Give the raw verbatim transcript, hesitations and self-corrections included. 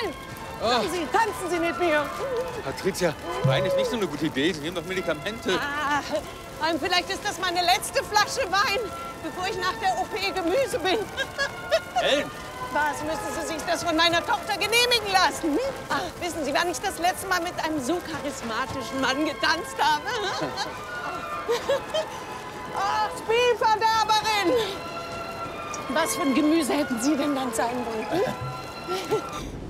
Ellen! Kommen Sie, tanzen Sie mit mir. Patricia, Wein ist nicht so eine gute Idee. Sie nehmen doch Medikamente. Ah, und vielleicht ist das meine letzte Flasche Wein, bevor ich nach der O P Gemüse bin. Ellen! Was, müssen Sie sich das von meiner Tochter genehmigen lassen? Hm? Ach, wissen Sie, wann ich das letzte Mal mit einem so charismatischen Mann getanzt habe? Ach, Spielverderberin! Was für ein Gemüse hätten Sie denn dann sein wollen? Hm?